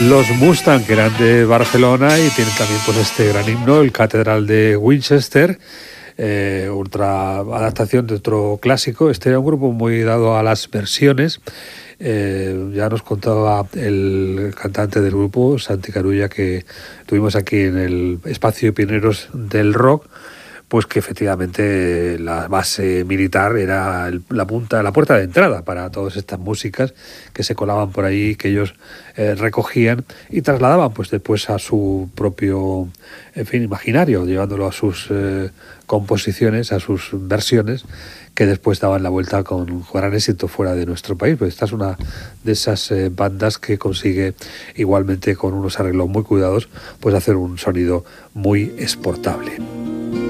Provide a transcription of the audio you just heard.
Los Mustang, que eran de Barcelona y tienen también pues este gran himno, el Catedral de Winchester, otra adaptación de otro clásico. Este era un grupo muy dado a las versiones. Ya nos contaba el cantante del grupo, Santi Carulla, que tuvimos aquí en el espacio de pioneros del rock, pues que efectivamente la base militar era la puerta de entrada para todas estas músicas que se colaban por ahí, que ellos recogían y trasladaban pues después a su propio, en fin, imaginario, llevándolo a sus composiciones, a sus versiones, que después daban la vuelta con gran éxito fuera de nuestro país. Pues esta es una de esas bandas que consigue igualmente con unos arreglos muy cuidados, pues hacer un sonido muy exportable.